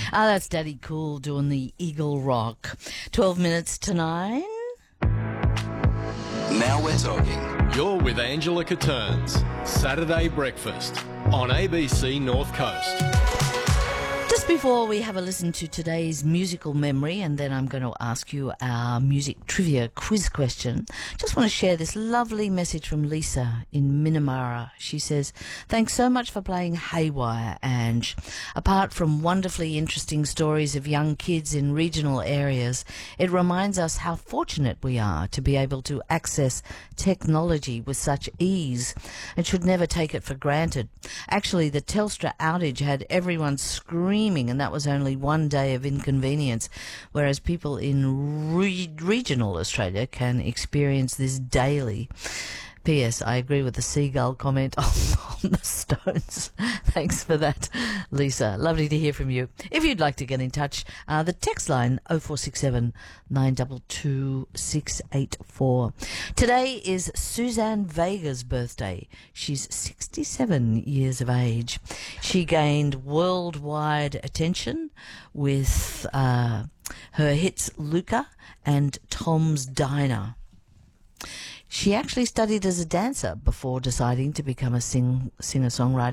Ah, that's Daddy Cool doing the Eagle Rock. 12 minutes to 9. Now we're talking. You're with Angela Catterns. Saturday Breakfast on ABC North Coast. Just before we have a listen to today's musical memory, and then I'm going to ask you our music trivia quiz question, just want to share this lovely message from Lisa in Minamara. She says, "Thanks so much for playing Haywire, Ange. Apart from wonderfully interesting stories of young kids in regional areas, it reminds us how fortunate we are to be able to access technology with such ease and should never take it for granted. Actually, the Telstra outage had everyone screaming, and that was only one day of inconvenience, whereas people in regional Australia can experience this daily." P.S. I agree with the seagull comment on the Stones. Thanks for that, Lisa. Lovely to hear from you. If you'd like to get in touch, the text line 0467 922 684. Today is Suzanne Vega's birthday. She's 67 years of age. She gained worldwide attention with her hits Luca and Tom's Diner. She actually studied as a dancer before deciding to become a singer-songwriter.